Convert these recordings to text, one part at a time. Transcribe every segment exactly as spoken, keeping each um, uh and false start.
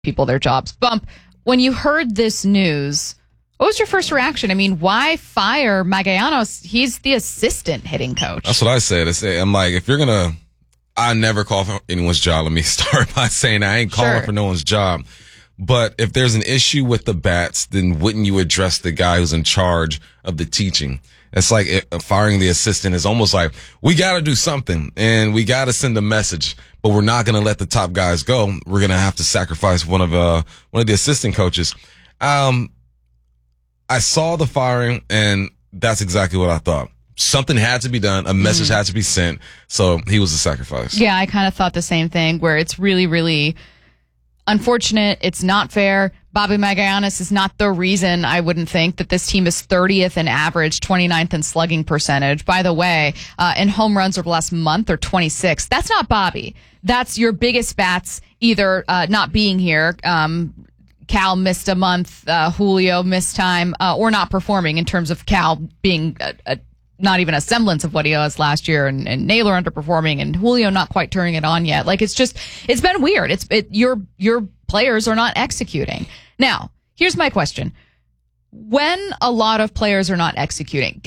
people their jobs. Bump, when you heard this news, what was your first reaction? I mean, why fire Magallanes? He's the assistant hitting coach. That's what I said. I say, I'm like, if you're going to, I never call for anyone's job. Let me start by saying I ain't calling Sure. for no one's job. But if there's an issue with the bats, then wouldn't you address the guy who's in charge of the teaching? It's like it, firing the assistant is almost like, we got to do something and we got to send a message, but we're not going to let the top guys go. We're going to have to sacrifice one of, uh, one of the assistant coaches. Um, I saw the firing and that's exactly what I thought. Something had to be done. A message mm. had to be sent. So he was a sacrifice. Yeah, I kind of thought the same thing, where it's really, really unfortunate. It's not fair. Bobby Magallanes is not the reason, I wouldn't think, that this team is thirtieth in average, twenty-ninth in slugging percentage. By the way, uh, in home runs over the last month or twenty-six. That's not Bobby. That's your biggest bats either uh, not being here. Um, Cal missed a month. Uh, Julio missed time, uh, or not performing in terms of Cal being a, a not even a semblance of what he was last year, and, and Naylor underperforming, and Julio not quite turning it on yet. Like, it's just, it's been weird. It's it, your your players are not executing. Now, here's my question: when a lot of players are not executing,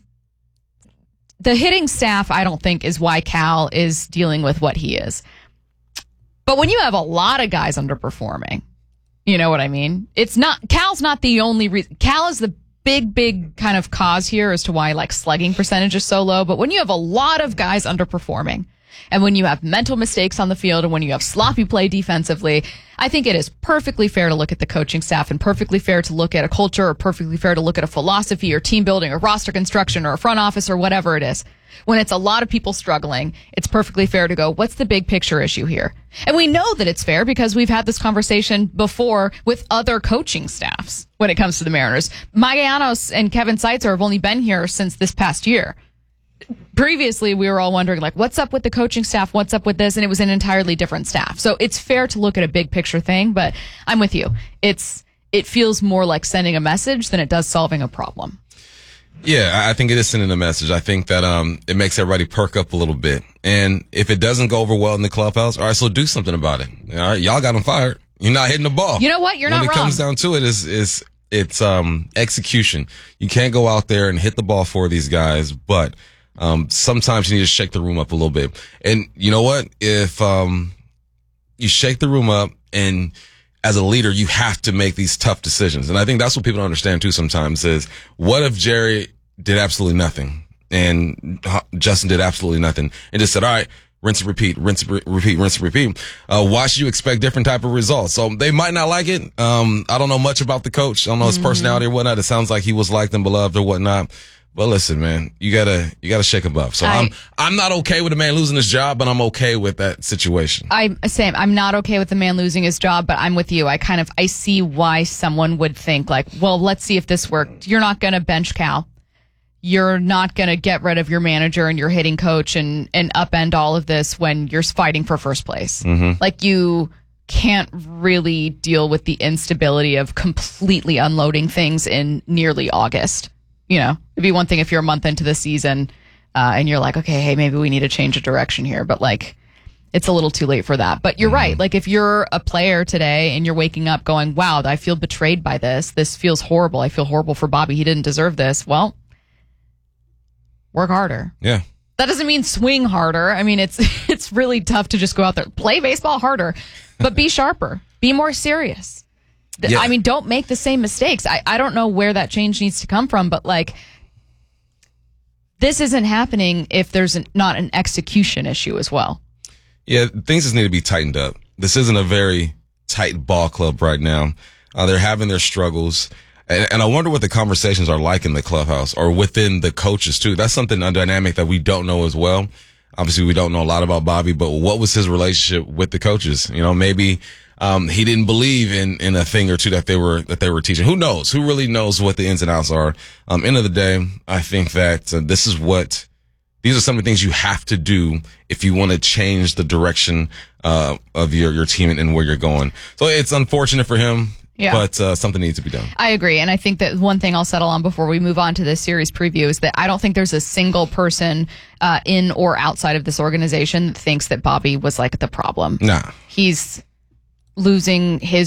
the hitting staff, I don't think, is why Cal is dealing with what he is. But when you have a lot of guys underperforming, you know what I mean? It's not Cal's not the only reason. Cal is the big, big kind of cause here as to why, like, slugging percentage is so low. But when you have a lot of guys underperforming, and when you have mental mistakes on the field, and when you have sloppy play defensively, I think it is perfectly fair to look at the coaching staff, and perfectly fair to look at a culture, or perfectly fair to look at a philosophy or team building or roster construction or a front office or whatever it is. When it's a lot of people struggling, it's perfectly fair to go, what's the big picture issue here? And we know that it's fair because we've had this conversation before with other coaching staffs when it comes to the Mariners. Magallanes and Kevin Seitzer have only been here since this past year. Previously, we were all wondering, like, what's up with the coaching staff? What's up with this? And it was an entirely different staff. So it's fair to look at a big picture thing, but I'm with you. It's it feels more like sending a message than it does solving a problem. Yeah, I think it is sending a message. I think that um it makes everybody perk up a little bit. And if it doesn't go over well in the clubhouse, all right, so do something about it. All right, y'all got him fired. You're not hitting the ball. You know what? You're when not wrong. When it comes down to it, is is it's um execution. You can't go out there and hit the ball for these guys, but um sometimes you need to shake the room up a little bit. And you know what? If um you shake the room up, and as a leader, you have to make these tough decisions. And I think that's what people don't understand too sometimes is, what if Jerry did absolutely nothing and Justin did absolutely nothing and just said, all right, rinse and repeat, rinse and re- repeat, rinse and repeat. Uh, why should you expect different type of results? So they might not like it. Um, I don't know much about the coach. I don't know his mm-hmm. personality or whatnot. It sounds like he was liked and beloved or whatnot. But listen, man, you gotta, you gotta shake him up. So I, I'm, I'm not okay with a man losing his job, but I'm okay with that situation. I'm same. I'm not okay with the man losing his job, but I'm with you. I kind of, I see why someone would think, like, well, let's see if this worked. You're not going to bench Cal. You're not going to get rid of your manager and your hitting coach and, and upend all of this when you're fighting for first place. Mm-hmm. Like, you can't really deal with the instability of completely unloading things in nearly August. You know, it'd be one thing if you're a month into the season uh, and you're like, okay, hey, maybe we need to change a direction here. But, like, it's a little too late for that. But you're mm-hmm. right. Like, if you're a player today and you're waking up going, wow, I feel betrayed by this. This feels horrible. I feel horrible for Bobby. He didn't deserve this. Well, work harder. Yeah. That doesn't mean swing harder. I mean, it's it's really tough to just go out there, play baseball harder, but be sharper, be more serious. Yeah. I mean, don't make the same mistakes. I, I don't know where that change needs to come from, but, like, this isn't happening if there's an, not an execution issue as well. Yeah, things just need to be tightened up. This isn't a very tight ball club right now. Uh, they're having their struggles. And, and I wonder what the conversations are like in the clubhouse or within the coaches, too. That's something, a dynamic that we don't know as well. Obviously, we don't know a lot about Bobby, but what was his relationship with the coaches? You know, maybe um he didn't believe in in a thing or two that they were that they were teaching. Who knows? Who really knows what the ins and outs are? Um, end of the day, I think that uh, this is what these are some of the things you have to do if you want to change the direction uh of your your team and, and where you're going. So it's unfortunate for him. Yeah. But uh, something needs to be done. I agree. And I think that one thing I'll settle on before we move on to this series preview is that I don't think there's a single person uh, in or outside of this organization that thinks that Bobby was, like, the problem. Nah. He's losing his